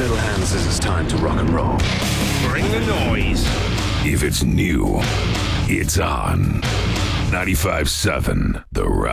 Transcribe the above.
little hand says it's time to rock and roll. Bring the noise. If it's new, it's on. 95.7 The Rock.